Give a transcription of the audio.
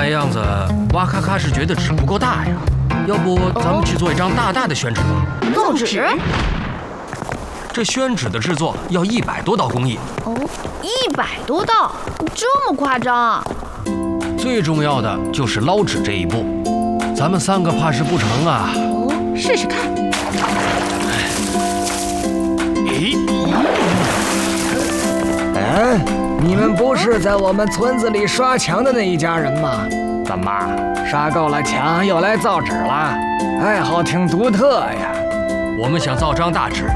看样子哇咔咔是觉得纸不够大呀，要不咱们去做一张大大的宣纸吧？ 造纸？ 这宣纸的制作要100多道工艺。 哦，100多道，这么夸张？ 最重要的就是捞纸这一步，咱们3个怕是不成啊。 哦，试试看。 你们不是在我们村子里刷墙的那一家人吗？怎么刷够了墙又来造纸了？爱好挺独特呀。 我们想造张大纸，